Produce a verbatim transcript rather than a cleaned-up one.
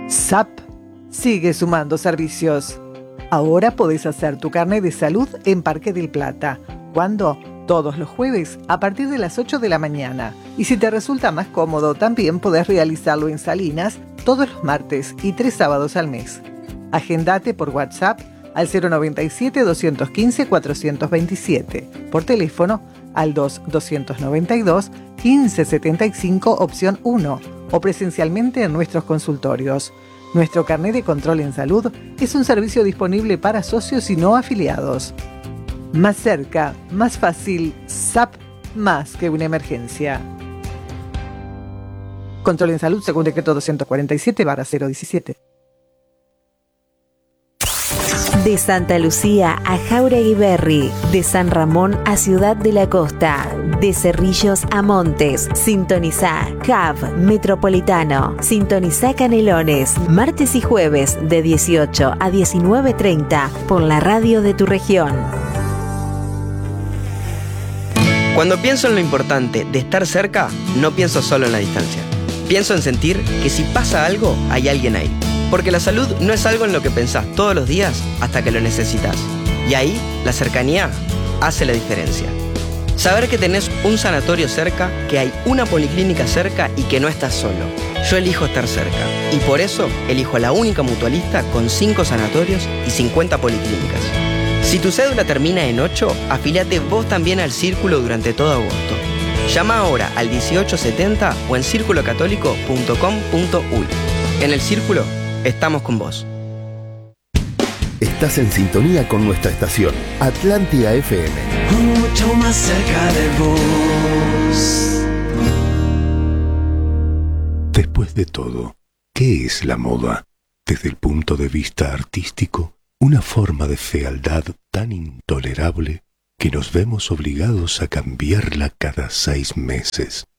S A P sigue sumando servicios. Ahora podés hacer tu carnet de salud en Parque del Plata. ¿Cuándo? Todos los jueves a partir de las ocho de la mañana. Y si te resulta más cómodo, también podés realizarlo en Salinas todos los martes y tres sábados al mes. Agendate por WhatsApp al cero noventa y siete, doscientos quince, cuatrocientos veintisiete. Por teléfono al dos, doscientos noventa y dos, quince setenta y cinco, opción uno. O presencialmente en nuestros consultorios. Nuestro carnet de control en salud es un servicio disponible para socios y no afiliados. Más cerca, más fácil, S A P, más que una emergencia. Control en salud según decreto doscientos cuarenta y siete barra cero diecisiete. De Santa Lucía a Jáuregui Berry, de San Ramón a Ciudad de la Costa, de Cerrillos a Montes, sintonizá C A V Metropolitano, sintonizá Canelones, martes y jueves de dieciocho a diecinueve treinta por la radio de tu región. Cuando pienso en lo importante de estar cerca, no pienso solo en la distancia. Pienso en sentir que si pasa algo, hay alguien ahí. Porque la salud no es algo en lo que pensás todos los días hasta que lo necesitas. Y ahí, la cercanía hace la diferencia. Saber que tenés un sanatorio cerca, que hay una policlínica cerca y que no estás solo. Yo elijo estar cerca. Y por eso, elijo la única mutualista con cinco sanatorios y cincuenta policlínicas. Si tu cédula termina en ocho, afiliate vos también al Círculo durante todo agosto. Llama ahora al dieciocho setenta o en círculo católico punto com punto uy. En el Círculo, estamos con vos. Estás en sintonía con nuestra estación, Atlántida F M. Mucho más cerca de vos. Después de todo, ¿qué es la moda? Desde el punto de vista artístico, una forma de fealdad tan intolerable que nos vemos obligados a cambiarla cada seis meses.